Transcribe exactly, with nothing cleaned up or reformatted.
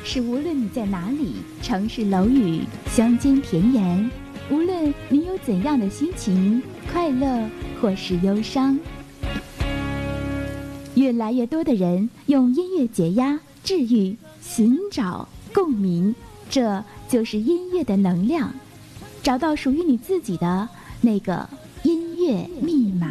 是无论你在哪里，城市楼宇、乡间田园，无论你有怎样的心情，快乐或是忧伤，越来越多的人用音乐解压、治愈、寻找共鸣，这就是音乐的能量。找到属于你自己的那个音乐密码。